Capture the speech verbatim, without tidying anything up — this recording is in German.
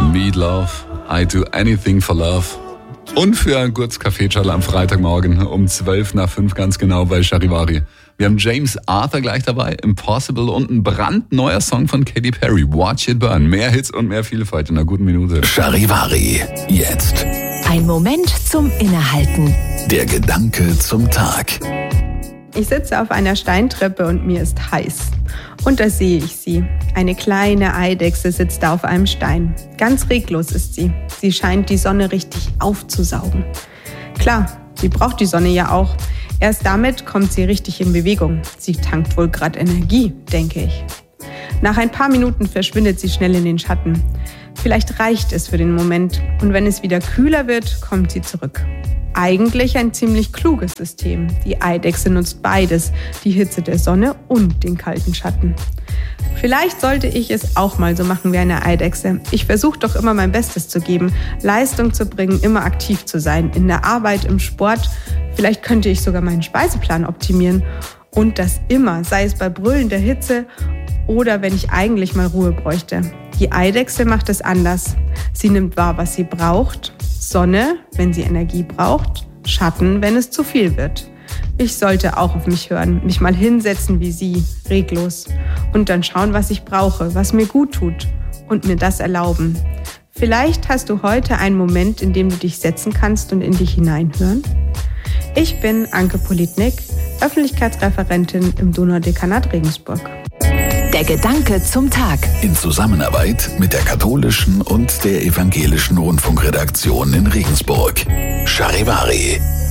Meatloaf, I do anything for love. Und für ein kurzes Kaffeeschall am Freitagmorgen um zwölf nach fünf ganz genau bei Charivari. Wir haben James Arthur gleich dabei, Impossible und ein brandneuer Song von Katy Perry, Watch It Burn. Mehr Hits und mehr Vielfalt in einer guten Minute. Charivari, jetzt. Ein Moment zum Innehalten. Der Gedanke zum Tag. Ich sitze auf einer Steintreppe und mir ist heiß. Und da sehe ich sie. Eine kleine Eidechse sitzt da auf einem Stein. Ganz reglos ist sie. Sie scheint die Sonne richtig aufzusaugen. Klar, sie braucht die Sonne ja auch. Erst damit kommt sie richtig in Bewegung. Sie tankt wohl gerade Energie, denke ich. Nach ein paar Minuten verschwindet sie schnell in den Schatten. Vielleicht reicht es für den Moment. Und wenn es wieder kühler wird, kommt sie zurück. Eigentlich ein ziemlich kluges System. Die Eidechse nutzt beides, die Hitze der Sonne und den kalten Schatten. Vielleicht sollte ich es auch mal so machen wie eine Eidechse. Ich versuche doch immer mein Bestes zu geben, Leistung zu bringen, immer aktiv zu sein. In der Arbeit, im Sport. Vielleicht könnte ich sogar meinen Speiseplan optimieren. Und das immer, sei es bei brüllender Hitze oder wenn ich eigentlich mal Ruhe bräuchte. Die Eidechse macht es anders. Sie nimmt wahr, was sie braucht. Sonne, wenn sie Energie braucht. Schatten, wenn es zu viel wird. Ich sollte auch auf mich hören, mich mal hinsetzen wie sie, reglos. Und dann schauen, was ich brauche, was mir gut tut. Und mir das erlauben. Vielleicht hast du heute einen Moment, in dem du dich setzen kannst und in dich hineinhören. Ich bin Anke Politnik, Öffentlichkeitsreferentin im Donaudekanat Regensburg. Der Gedanke zum Tag. In Zusammenarbeit mit der katholischen und der evangelischen Rundfunkredaktion in Regensburg. Charivari.